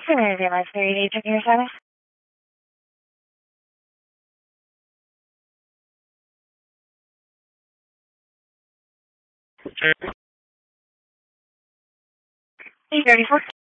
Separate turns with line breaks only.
Sorry, realize very agent your service. Eight 34.